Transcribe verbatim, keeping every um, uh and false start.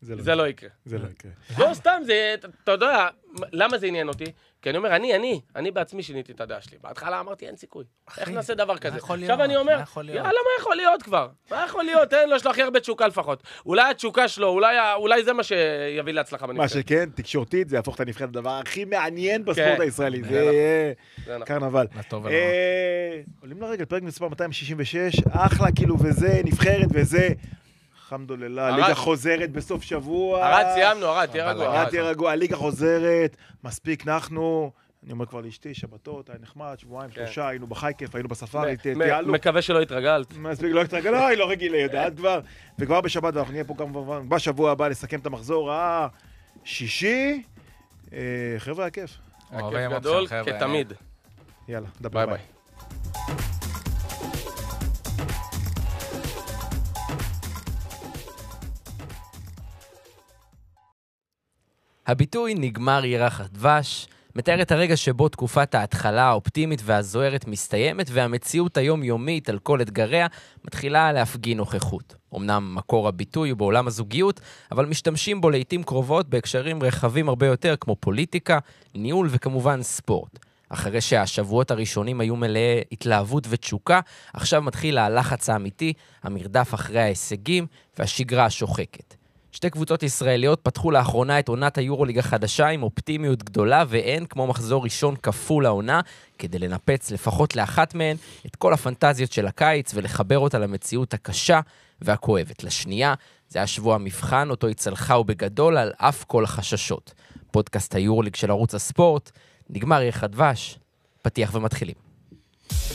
זה לא יקרה. זה לא יקרה. לא, סתם, זה, אתה יודע, למה זה עניין אותי? כי אני אומר, אני, אני, אני בעצמי שיניתי את הדעה שלי. בהתחלה אמרתי, אין סיכוי. איך נעשה דבר כזה? עכשיו אני אומר, יאללה, מה יכול להיות כבר? מה יכול להיות? אין לו, יש לו הכי הרבה תשוקה לפחות. אולי התשוקה שלו, אולי זה מה שיביא להצלחה בנבחרת. מה שכן, תקשורתית, זה יהפוך את הנבחרת הדבר הכי מעניין בספורט הישראלי. זה קרנבל. עולים לרגל, פרק מספר מאתיים שישים ושש, אחלה כאילו וזה, נבחרת וזה. חמדוללה, הליגה חוזרת בסוף שבוע. ארד, סיימנו, ארד, תהיה רגוע. ארד, תהיה רגוע, הליגה חוזרת, מספיק נחנו, אני אומר כבר לאשתי, שבתות, היה נחמד, שבועיים, שלושה, היינו בחייקף, היינו בספארי, תיאלו. מקווה שלא התרגלת. מספיק, לא התרגלת, לא, היא לא רגילה, יודעת כבר. וכבר בשבת, אנחנו נהיה פה גם בשבוע הבא לסכם את המחזור השישי. חבר'ה, היה כיף. הכיף גדול, כתמיד. יאללה, דבר ביי. הביטוי נגמר ירח הדבש מתאר את הרגע שבו תקופת ההתחלה האופטימית והזוהרת מסתיימת והמציאות היומיומית על כל אתגריה מתחילה להפגין נוכחות. אמנם מקור הביטוי הוא בעולם הזוגיות, אבל משתמשים בו לעתים קרובות בהקשרים רחבים הרבה יותר כמו פוליטיקה, ניהול וכמובן ספורט. אחרי שהשבועות הראשונים היו מלאי התלהבות ותשוקה, עכשיו מתחיל הלחץ האמיתי, המרדף אחרי ההישגים והשגרה השוחקת. שתי קבוצות ישראליות פתחו לאחרונה את עונת היורוליג החדשה עם אופטימיות גדולה, ואין כמו מחזור ראשון כפול העונה, כדי לנפץ לפחות לאחת מהן את כל הפנטזיות של הקיץ ולחבר אותה למציאות הקשה והכואבת. לשנייה, זה היה שבוע המבחן, אותו הצלחה ובגדול על אף כל החששות. פודקאסט היורוליג של ערוץ הספורט, נגמר ירח הדבש, פתיח ומתחילים.